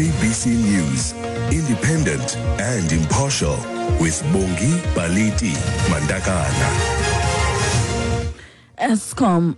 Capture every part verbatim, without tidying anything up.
A B C News, independent and impartial, with Bongi Baliti Mandakana. Eskom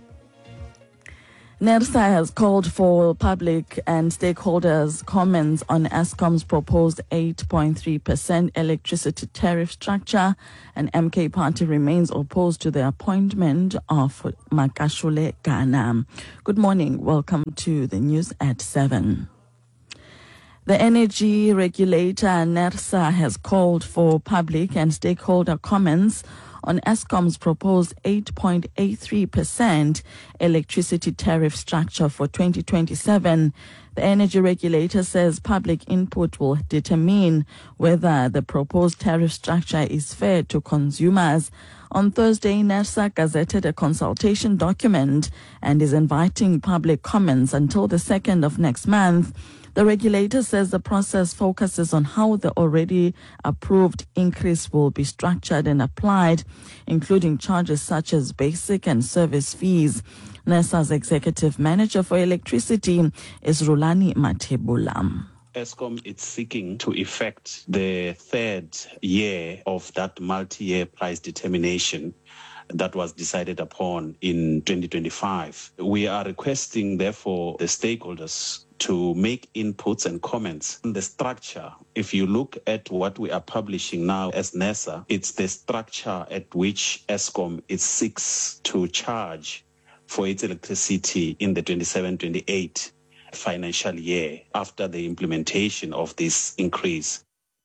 NERSA has called for public and stakeholders' comments on Eskom's proposed eight point three percent electricity tariff structure, and M K Party remains opposed to the appointment of Makashule Gana. Good morning. Welcome to the news at seven. The energy regulator NERSA has called for public and stakeholder comments on Eskom's proposed eight point eight three percent electricity tariff structure for twenty twenty-seven. The energy regulator says public input will determine whether the proposed tariff structure is fair to consumers. On Thursday, NERSA gazetted a consultation document and is inviting public comments until the second of next month. The regulator says the process focuses on how the already approved increase will be structured and applied, including charges such as basic and service fees. NERSA's executive manager for electricity is Rulani Matebula. Eskom is seeking to effect the third year of that multi-year price determination that was decided upon in twenty twenty-five. We are requesting, therefore, the stakeholders to make inputs and comments on the structure. If you look at what we are publishing now as NERSA, it's the structure at which Eskom is seeks to charge for its electricity in the twenty-seven twenty-eight financial year after the implementation of this increase.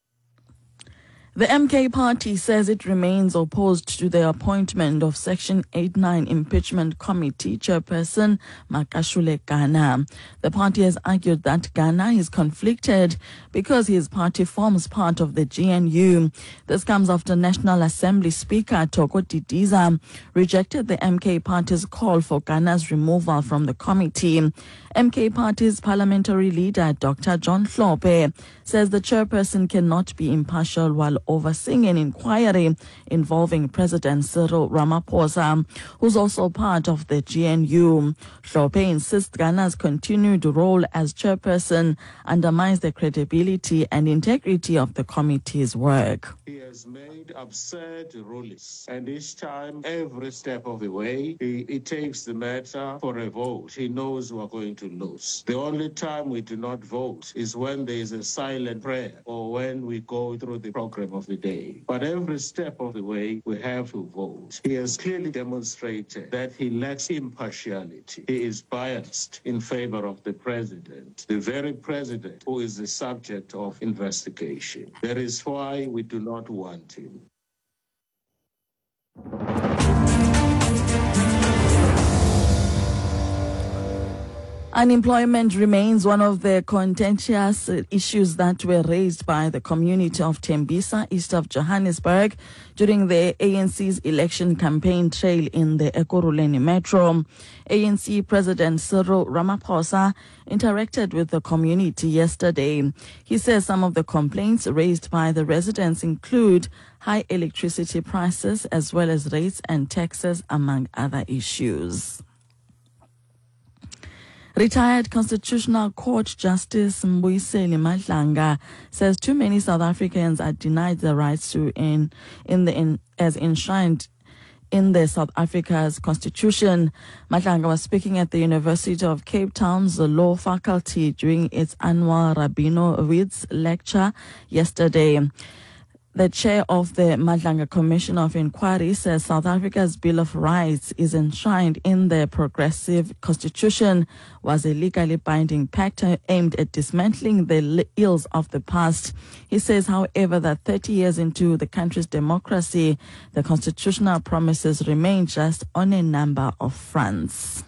The M K Party says it remains opposed to the appointment of Section eighty-nine Impeachment Committee Chairperson Makashule Gana. The party has argued that Gana is conflicted because his party forms part of the G N U. This comes after National Assembly Speaker Thoko Didiza rejected the M K Party's call for Gana's removal from the committee. M K Party's parliamentary leader, Doctor John Hlophe, says the chairperson cannot be impartial while overseeing an inquiry involving President Cyril Ramaphosa, who's also part of the G N U. Hlophe insists Gana's continued role as chairperson undermines the credibility and integrity of the committee's work. He has made absurd rulings, and each time, every step of the way, he, he takes the matter for a vote. He knows we are going to lose. The only time we do not vote is when there is a silent prayer or when we go through the program of the day. But every step of the way, we have to vote. He has clearly demonstrated that he lacks impartiality. He is biased in favor of the president, the very president who is the subject of investigation. That is why we do not want him. Unemployment remains one of the contentious issues that were raised by the community of Tembisa, east of Johannesburg, during the A N C's election campaign trail in the Ekurhuleni Metro. A N C President Cyril Ramaphosa interacted with the community yesterday. He says some of the complaints raised by the residents include high electricity prices as well as rates and taxes, among other issues. Retired Constitutional Court Justice Mbuyiseni Madlanga says too many South Africans are denied the rights to in in the in, as enshrined in the South Africa's Constitution. Madlanga was speaking at the University of Cape Town's law faculty during its annual Rabinowitz lecture yesterday. The chair of the Madlanga Commission of Inquiry says South Africa's Bill of Rights is enshrined in the progressive constitution, was a legally binding pact aimed at dismantling the ills of the past. He says, however, that thirty years into the country's democracy, the constitutional promises remain just on a number of fronts.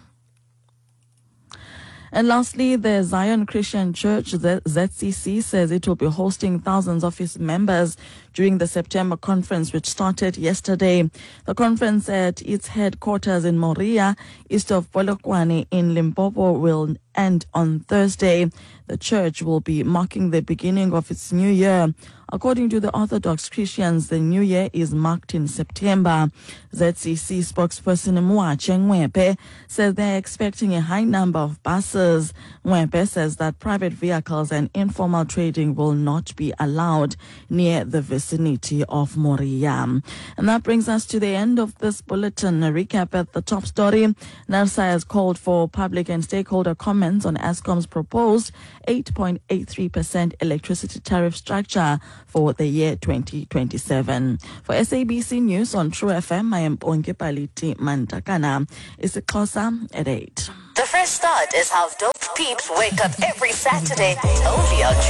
And lastly, the Zion Christian Church, the Z C C, says it will be hosting thousands of its members during the September conference, which started yesterday. The conference at its headquarters in Moria, east of Polokwane in Limpopo, will And on Thursday, the church will be marking the beginning of its new year. According to the Orthodox Christians, the new year is marked in September. Z C C spokesperson Mwache Ngwepe says they're expecting a high number of buses. Ngwepe says that private vehicles and informal trading will not be allowed near the vicinity of Moria. And that brings us to the end of this bulletin. A recap at the top story. NERSA has called for public and stakeholder comments on Eskom's proposed eight point eight three percent electricity tariff structure for the year twenty twenty-seven. For S A B C News on True F M, I am Bonke Paliti Mantakana. It's a Xhosa at eight. The Fresh Start is how dope peeps wake up every Saturday, only on True